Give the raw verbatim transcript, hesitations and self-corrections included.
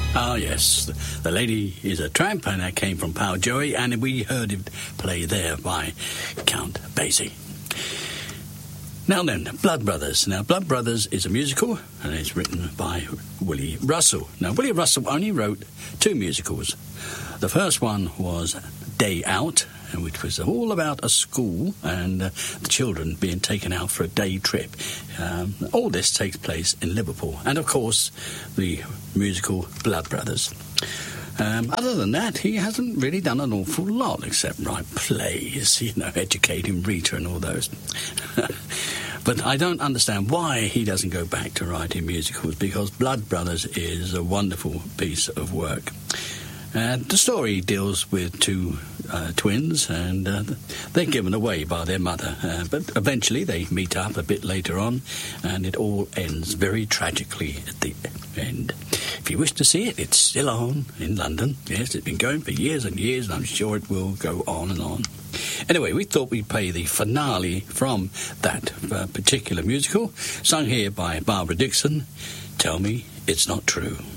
Ah, yes. The Lady is a Tramp, and that came from Power Joey, and we heard it play there by Count Basie. Now then, Blood Brothers. Now, Blood Brothers is a musical, and it's written by Willie Russell. Now, Willie Russell only wrote two musicals. The first one was Day Out, which was all about a school and uh, the children being taken out for a day trip. Um, all this takes place in Liverpool. And, of course, the musical Blood Brothers. Um, other than that, he hasn't really done an awful lot except write plays, you know, Educating Rita and all those. But I don't understand why he doesn't go back to writing musicals, because Blood Brothers is a wonderful piece of work. Uh, the story deals with two uh, twins, and uh, they're given away by their mother. Uh, but eventually they meet up a bit later on, and it all ends very tragically at the end. If you wish to see it, it's still on in London. Yes, it's been going for years and years, and I'm sure it will go on and on. Anyway, we thought we'd play the finale from that uh, particular musical, sung here by Barbara Dickson, Tell Me It's Not True.